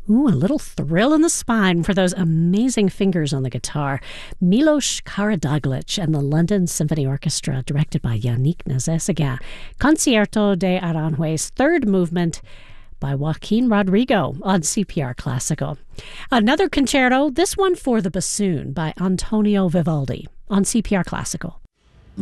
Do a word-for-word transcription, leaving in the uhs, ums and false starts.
Ooh, a little thrill in the spine for those amazing fingers on the guitar. Milos Karadzic and the London Symphony Orchestra, directed by Yannick Nézet-Séguin. Concierto de Aranjuez, third movement by Joaquin Rodrigo on C P R Classical. Another concerto, this one for the bassoon by Antonio Vivaldi on C P R Classical.